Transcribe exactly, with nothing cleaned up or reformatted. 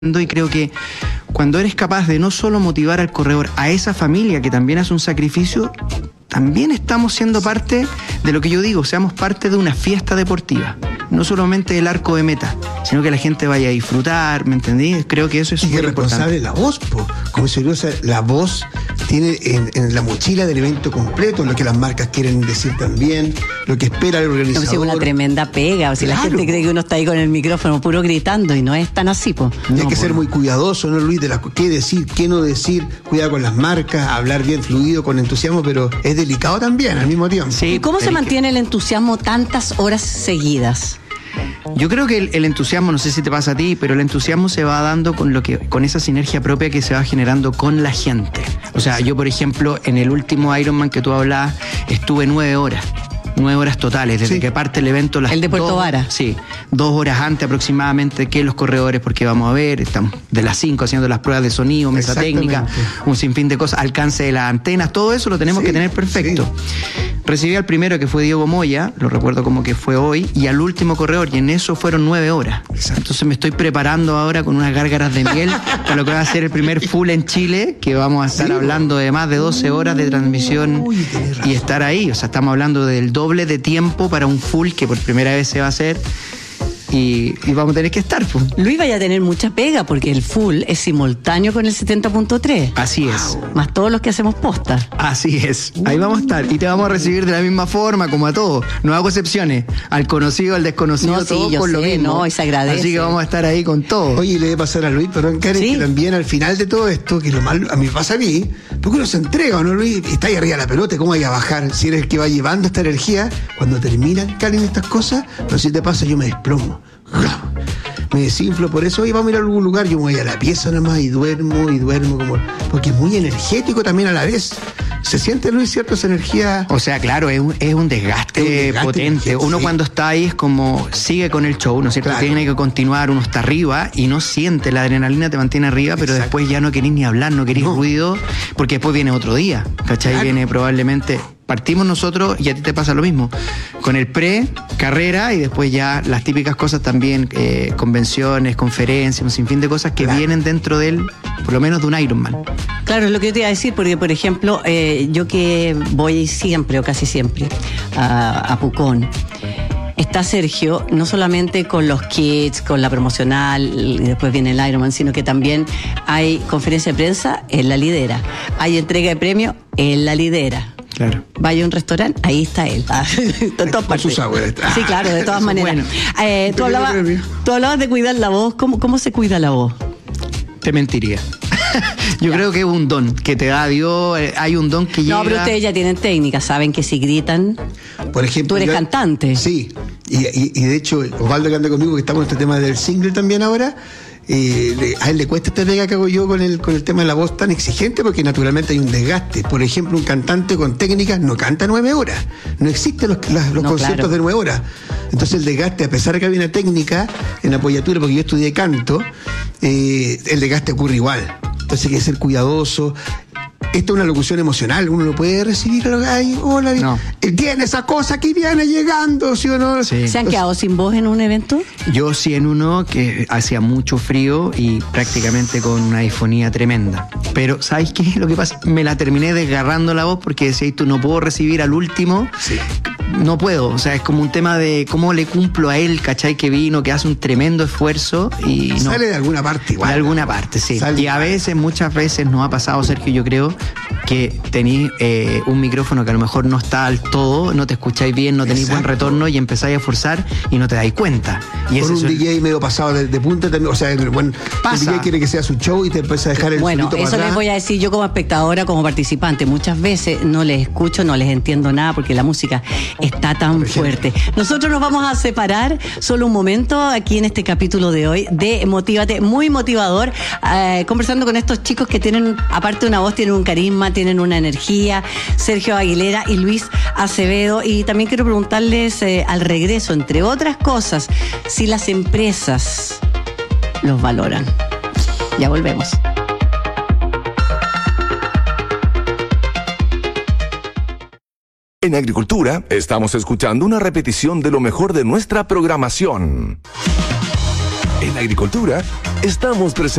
Y creo que cuando eres capaz de no solo motivar al corredor, a esa familia que también hace un sacrificio, también estamos siendo parte de lo que yo digo, seamos parte de una fiesta deportiva. No solamente el arco de meta, sino que la gente vaya a disfrutar, ¿me entendí? Creo que eso es súper importante. Y es responsable la voz, po. Como se dice, la voz tiene en, en la mochila del evento completo lo que las marcas quieren decir también, lo que espera el organizador. Es una tremenda pega, o sea, claro. La gente cree que uno está ahí con el micrófono puro gritando y no es tan así, po. Y no, hay que po, ser no. muy cuidadoso, ¿no, Luis? De la, qué decir, qué no decir, cuidar con las marcas, hablar bien fluido, con entusiasmo, pero es delicado también al mismo tiempo. Sí, ¿y cómo se mantiene el entusiasmo tantas horas seguidas? Yo creo que el, el entusiasmo, no sé si te pasa a ti, pero el entusiasmo se va dando con lo que, con esa sinergia propia que se va generando con la gente. O sea, yo por ejemplo, en el último Ironman que tú hablabas, estuve nueve horas. Nueve horas totales, desde sí. que parte el evento. Las el de Puerto dos, Vara. Sí, dos horas antes aproximadamente que los corredores, porque vamos a ver, estamos de las cinco haciendo las pruebas de sonido, mesa técnica, un sinfín de cosas, alcance de las antenas, todo eso lo tenemos sí, que tener perfecto. Sí. Recibí al primero que fue Diego Moya, lo recuerdo como que fue hoy, y al último corredor, y en eso fueron nueve horas. Exacto. Entonces me estoy preparando ahora con unas gárgaras de miel para lo que va a ser el primer full en Chile, que vamos a estar sí, hablando de más de doce horas de transmisión. Uy, y estar ahí, o sea, estamos hablando del doble de tiempo para un full que por primera vez se va a hacer. Y, y vamos a tener que estar. Pues. Luis vaya a tener mucha pega porque el full es simultáneo con el setenta punto tres. Así es. Wow. Más todos los que hacemos posta. Así es. Ahí vamos a estar. Y te vamos a recibir de la misma forma como a todos. No hago excepciones. Al conocido, al desconocido, no, sí, todo por sé, lo mismo. No, y se agradece. Así que vamos a estar ahí con todo. Oye, le debe pasar a Luis, perdón, Karen, ¿sí? Que también al final de todo esto, que lo malo a mí me pasa a mí, porque uno se entrega, ¿no, Luis? Está ahí arriba de la pelota, ¿cómo hay que bajar? Si eres el que va llevando esta energía, cuando terminan, Karen, estas cosas, pero si te pasa, yo me desplomo. Me desinflo, por eso hoy vamos a ir a algún lugar, yo me voy a la pieza nada más y duermo y duermo como, porque es muy energético también a la vez. ¿Se siente, Luis, cierto, esa energía? O sea, claro, es un, es un, desgaste, es un desgaste potente. Uno sí. Cuando está ahí es como sigue con el show, ¿no es cierto? Claro. Tiene que continuar, uno está arriba y no siente, la adrenalina te mantiene arriba, pero exacto. Después ya no querís ni hablar, no querís no. ruido, porque después viene otro día, ¿cachai? Claro. Viene probablemente... Partimos nosotros y a ti te pasa lo mismo, con el pre, carrera y después ya las típicas cosas también, eh, convenciones, conferencias, un sinfín de cosas que claro. vienen dentro del, por lo menos de un Ironman. Claro, es lo que yo te iba a decir, porque por ejemplo, eh, yo que voy siempre o casi siempre a, a Pucón, está Sergio, no solamente con los kits, con la promocional, y después viene el Ironman, sino que también hay conferencia de prensa, él la lidera, hay entrega de premios, él la lidera. Claro. Vaya a un restaurante, ahí está él. De todas partes. Sí, claro, de todas maneras. Bueno. Eh, tú, hablabas, tú hablabas de cuidar la voz. ¿Cómo, cómo se cuida la voz? Te mentiría. Yo ya. creo que es un don que te da Dios. Hay un don que llega. No, pero ustedes ya tienen técnica, saben que si gritan. Por ejemplo, tú eres yo, cantante. Sí, y, y, y de hecho, Osvaldo que anda conmigo, que estamos en este tema del single también ahora. Eh, le, a él le cuesta esta pega que hago yo con el, con el tema de la voz tan exigente porque naturalmente hay un desgaste. Por ejemplo, un cantante con técnicas no canta nueve horas. No existen los, las, los no, conciertos claro. de nueve horas. Entonces el desgaste, a pesar de que había una técnica en apoyatura, porque yo estudié canto, eh, el desgaste ocurre igual. Entonces hay que ser cuidadoso. Esta es una locución emocional, uno lo puede recibir. Ay, hola, no. Tiene esa cosa que viene llegando, ¿sí o no? Sí. ¿Se han quedado sin voz en un evento? Yo sí, en uno que hacía mucho frío y prácticamente con una disfonía tremenda. Pero, ¿sabes qué? Lo que pasa, me la terminé desgarrando la voz porque decía, tú no puedo recibir al último. Sí. No puedo, o sea, es como un tema de cómo le cumplo a él, ¿cachai? Que vino, que hace un tremendo esfuerzo y no. Sale de alguna parte igual. De alguna parte, sí. Sale. Y a veces, muchas veces nos ha pasado, Sergio, yo creo, que tenéis eh, un micrófono que a lo mejor no está al todo, no te escucháis bien, no tenéis buen retorno y empezáis a forzar y no te dais cuenta. Y Con un D J medio pasado de, de punta, o sea, el, buen, el D J quiere que sea su show y te empieza a dejar el Bueno, eso les voy a decir yo como espectadora, como participante. Muchas veces no les escucho, no les entiendo nada porque la música está tan fuerte. Nosotros nos vamos a separar solo un momento aquí en este capítulo de hoy de Motívate, muy motivador, eh, conversando con estos chicos que tienen, aparte de una voz, tienen un carisma, tienen una energía, Sergio Aguilera y Luis Acevedo. Y también quiero preguntarles eh, al regreso, entre otras cosas, si las empresas los valoran. Ya volvemos. En Agricultura, estamos escuchando una repetición de lo mejor de nuestra programación. En Agricultura, Estamos presentes.